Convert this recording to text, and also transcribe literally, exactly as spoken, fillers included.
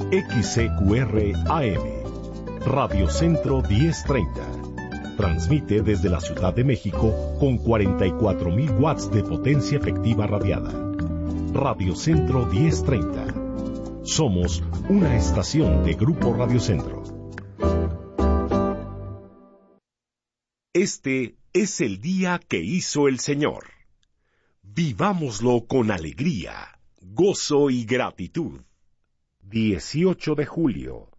X C Q R A M, Radio Centro diez treinta. Transmite desde la Ciudad de México con cuarenta y cuatro mil watts de potencia efectiva radiada. Radio Centro diez treinta. Somos una estación de Grupo Radio Centro. Este es el día que hizo el Señor. Vivámoslo con alegría, gozo y gratitud. dieciocho de julio.